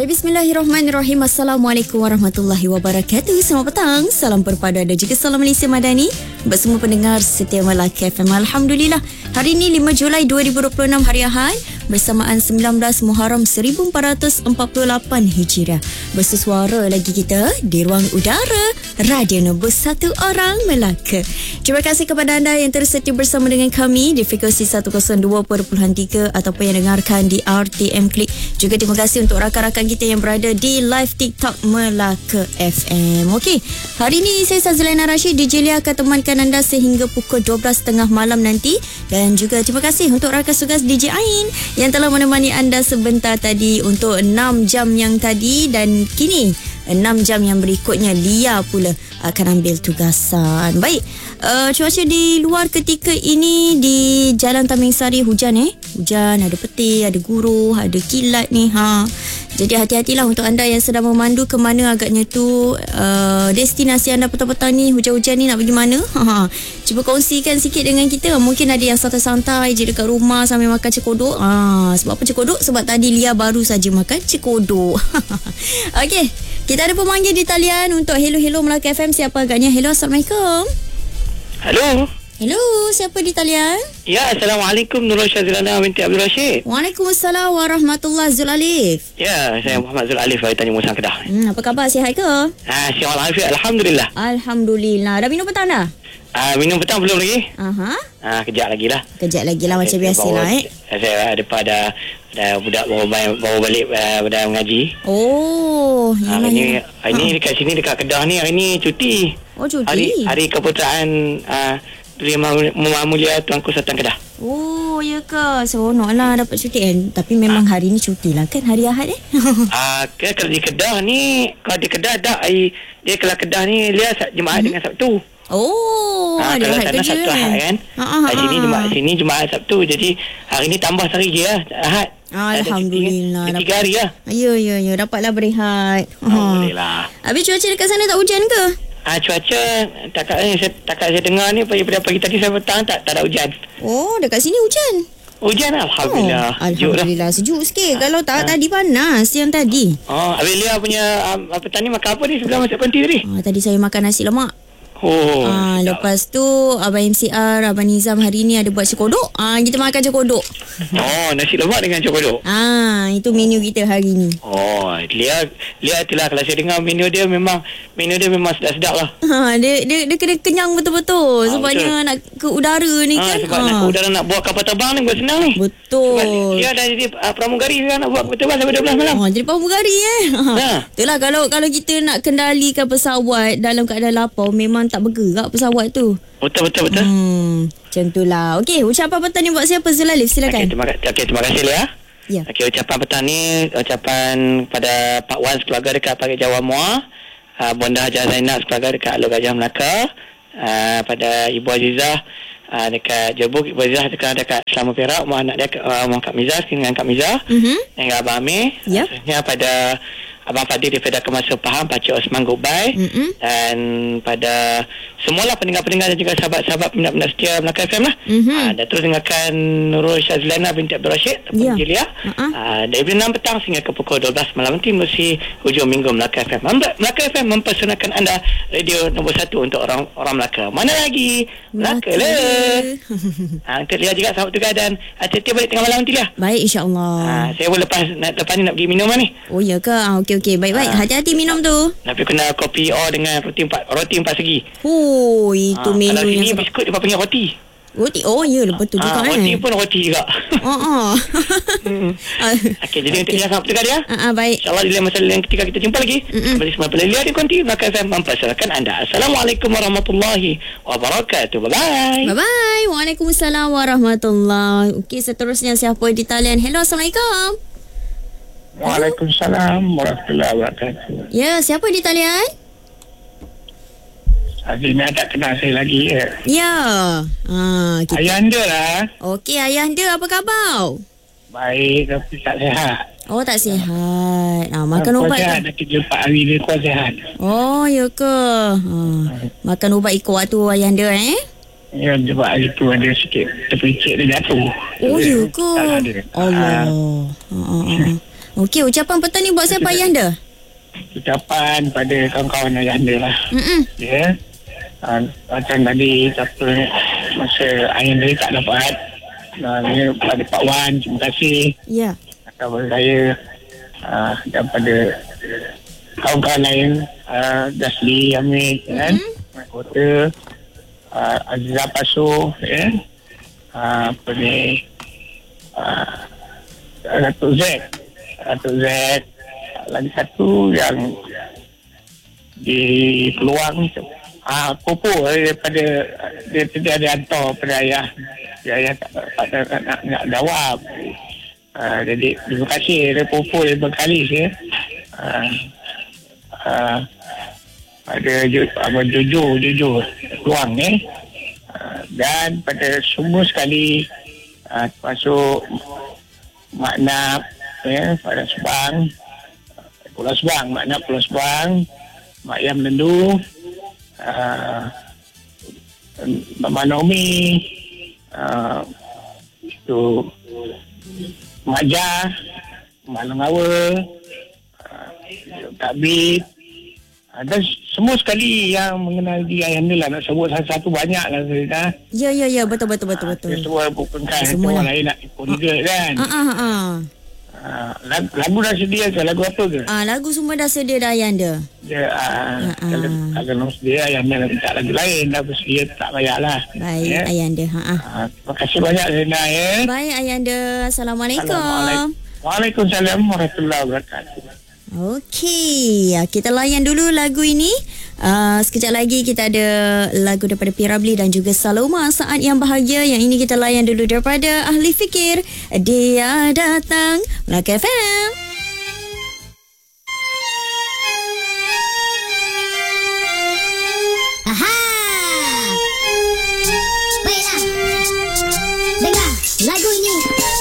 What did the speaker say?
Baik, bismillahirrahmanirrahim. Assalamualaikum warahmatullahi wabarakatuh. Selamat petang, salam perpadu dan juga salam Malaysia Madani buat semua pendengar setia Melaka FM. Alhamdulillah, hari ini 5 Julai 2026, hari Ahad, bersamaan 19 Muharram 1448 Hijriah. Bersesuara lagi kita di ruang udara Radio Nombor 1 Orang Melaka. Terima kasih kepada anda yang terus setia bersama dengan kami di frekuensi 102.3 ataupun yang dengarkan di RTM Klik. Juga terima kasih untuk rakan-rakan kita yang berada di live TikTok Melaka FM. Okey, hari ini saya Sazlina Rashid, DJ Lia akan temankan anda sehingga pukul 12.30 malam nanti. Dan juga terima kasih untuk rakan tugas DJ Ain yang telah menemani anda sebentar tadi untuk 6 jam yang tadi. Dan kini 6 jam yang berikutnya Lia pula akan ambil tugasan. Baik, cuaca di luar ketika ini di Jalan Taming Sari hujan Hujan, ada petir, ada guruh, ada kilat ni. Jadi hati-hatilah untuk anda yang sedang memandu ke mana agaknya tu destinasi anda petang-petang ni, hujan-hujan ni nak pergi mana. Cuba kongsikan sikit dengan kita. Mungkin ada yang santai-santai je dekat rumah sambil makan cekodok. Sebab apa cekodok? Sebab tadi Lia baru saja makan cekodok. Okey, kita ada pemanggil di talian untuk Hello Melaka FM. Siapa agaknya? Hello, Assalamualaikum. Halo. Hello, siapa di talian? Ya, Assalamualaikum, Nurul Syazilana binti Abdul Rashid. Waalaikumsalam warahmatullahi Zul Alif. Ya, saya Muhammad Zul Alif dari Tanjung Musang, Kedah. Apa khabar? Sihat ke? Sihat walafiat, Alhamdulillah. Alhamdulillah. Dah minum petang dah? Minum petang belum lagi. Kejap lagi lah. Kejap lagi lah, macam biasalah. Saya ada budak bawa balik pada mengaji. Oh, hari ni dekat sini, dekat Kedah ni, hari ni cuti. Oh, cuti. Hari keputraan Duli Mulia Tuanku Sultan Kedah. Oh, ya ke? Seronok lah dapat cuti kan. Tapi memang hari ni cuti lah kan, hari Ahad kalau di Kedah ni, kalau di Kedah dia kalau Kedah ni dia Jumaat dengan Sabtu. Oh, ada kalau Ahad sana kerja Sabtu Ahad kan. Sini Jumaat Sabtu. Jadi hari ni tambah sehari je lah, Ahad. Alhamdulillah. 3 hari lah. Ya, dapatlah berehat. Alhamdulillah. Habis cuaca dekat sana tak hujan ke? Cuaca takat saya dengar ni pagi tadi saya petang tak ada hujan. Oh, dekat sini hujan. Hujan Alhamdulillah. Alhamdulillah, sejuk sikit. Kalau tak tadi panas yang tadi. Habis Lia punya petang ni makan apa ni sebelum masuk konti tadi? Tadi saya makan nasi lemak. Lepas tu Abang MCR, Abang Nizam hari ni ada buat cekodok. Kita makan cekodok. Nasi lemak dengan cekodok. Itu menu kita hari ni. Lia itulah, kalau saya dengar menu dia memang sedap-sedap lah. Dia kena kenyang betul-betul. Sebabnya betul. Nak ke udara ni kan. Sebab nak ke udara, nak buat kapal terbang ni buat senang ni. Betul. Sebab dia dah jadi pramugari sekarang, nak buat kapal terbang sampai 12 malam. Jadi pramugari Itulah, kalau kita nak kendalikan pesawat dalam keadaan lapar, memang tak bergerak pesawat tu. Betul. Macam tu lah. Okey, ucapan petang ni buat siapa? Zul Alif, silakan. Terima kasih Lia. Ya. Okey, ucapan petang ni ucapan pada Pak Wan sekeluarga dekat Parit Jawa Muar, Bonda Hajar Zainab sekeluarga dekat Alor Gajah Melaka, pada Ibu Azizah dekat Jebuk, Ibu Azizah dekat Selama Perak, anak dia Kak Mizah dengan Kak Mizah, dengan Abang Amir. Seterusnya pada Abang Fadil daripada Kemasa Paham, Pakcik Osman Gobai, dan pada semualah pendengar-pendengar dan juga sahabat-sahabat pendengar setia Melaka FM lah. Dan terus dengarkan Nurul Syazilana binti Abdul Rashid ataupun Jelia dari 6 petang sehingga ke pukul 12 malam nanti melalui hujung minggu Melaka FM. Melaka FM mempersonakan anda radio nombor 1 untuk orang Melaka. Mana lagi? Melaka lah. Untuk Lia juga sahabat tugas dan setia balik tengah malam nanti lah. Baik, insyaAllah. Saya pun lepas ni nak pergi minum lah ni. Oh ya ke? Okey, baik. Hati-hati minum tu. Tapi kena kopi dengan roti 4 segi. Itu menu kalau yang sini biskut dia panggil roti. Roti? Oh ya, betul juga roti pun roti juga. Okey, jadi untuk dia sangat betul dia. Baik. InsyaAllah di lain masa yang ketika kita jumpa lagi. Kembali semua pada Lia di Konti Melaka FM mempersilakan anda. Assalamualaikum warahmatullahi wabarakatuh. Bye-bye. Waalaikumsalam warahmatullahi. Okey, seterusnya siapa di talian? Hello, Assalamualaikum. Waalaikumsalam warahmatullahi wabarakatuh. Ya, siapa di talian? Azina tak kenal saya lagi ya. Ya. Ayah anda lah. Okey, ayah anda apa khabar? Baik, tapi tak sihat. Oh, tak sihat. Makan ubat sihat, dah 3-4 hari dia kuat sihat. Oh, ya ke? Makan ubat ikut waktu ayah anda Ya, sebab hari tu ada sikit terpericik dia jatuh. Oh, ya ke? Allah. Okey, ucapan petang ni buat siapa Ayahanda? Ucapan pada kawan-kawan ayahanda lah. Ya. Macam tadi siapa masa ayahanda tak dapat. Pada Pak Wan, terima kasih. Ya. Kawan saya dan pada kawan-kawan lain, Dasli, Hamid, kan? Kota, Azizah Pasu, ya. Apa ni? Datuk Z. Lagi satu yang di peluang Popo daripada dia tidak ada hantar pada ayah. Ayah tak nak jawab. Jadi terima kasih dari Popo yang berkali ya. Pada jujur peluang dan pada semua sekali termasuk makna pada Sebang, Pulau Sebang, makna Pulau Sebang, Mak Yam Lendu, Mama Nomi, itu Mak Jah, Mak Lengawa, Kak Bid, dan semua sekali yang mengenal dia Ayahanda lah. Nak sebut satu-satu banyak lah cerita. Ya, betul. Dia semua bukankan semua lain nak ikut juga kan. Lagu dah sedia ke? Lagu apa ke? Lagu semua dah sedia dah Ayahanda. Kalau sedia Ayahanda nak minta lagu lain. Dah bersedia tak payahlah. Baik Ayahanda. Terima kasih banyak Zena ya. Baik Ayahanda. Assalamualaikum. Waalaikumsalam warahmatullahi wabarakatuh. Okey, kita layan dulu lagu ini. Sekejap lagi kita ada lagu daripada P. Ramlee dan juga Saloma, Saat Yang Bahagia. Yang ini kita layan dulu daripada Ahli Fikir, Dia Datang, Melaka FM.